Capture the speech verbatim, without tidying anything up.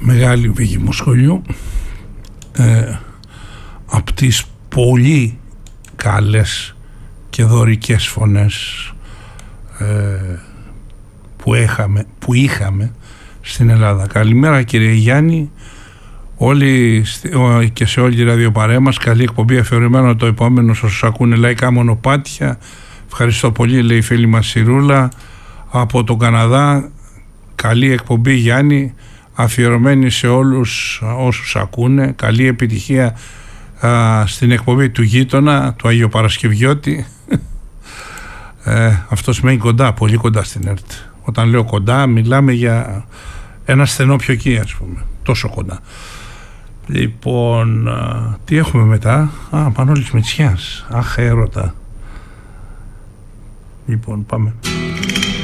μεγάλη Βίγη Μοσχολιού, ε, από τις πολύ καλές και δωρικές φωνές ε, που, έχαμε, που είχαμε στην Ελλάδα. Καλημέρα κύριε Γιάννη, όλοι και σε όλη τη ραδιοπαρέα μας. Καλή εκπομπή, αφιερωμένο το επόμενο όσους ακούνε λαϊκά μονοπάτια. Ευχαριστώ πολύ, λέει η φίλη μας Σιρούλα από τον Καναδά. Καλή εκπομπή Γιάννη, αφιερωμένη σε όλους όσους ακούνε. Καλή επιτυχία α, στην εκπομπή του γείτονα, του Αγίου Παρασκευιώτη. ε, αυτός μένει κοντά, πολύ κοντά στην ΕΡΤ. Όταν λέω κοντά, μιλάμε για ένα στενό πιο εκεί, ας πούμε, τόσο κοντά. Λοιπόν, α, τι έχουμε μετά? Α, Μανώλης Μητσιάς. Αχ, έρωτα. Λοιπόν, πάμε.